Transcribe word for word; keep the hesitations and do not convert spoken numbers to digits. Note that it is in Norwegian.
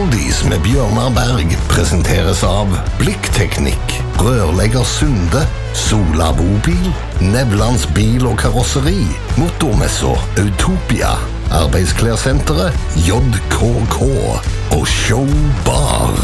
Oldies med Bjørnar Berg presenteres av Blikkteknikk, Rørlegger Sunde, Sola Bobil, Nevlands bil og karosseri, Motormesser, Utopia, Arbeidsklærsenteret, J K K og Showbar.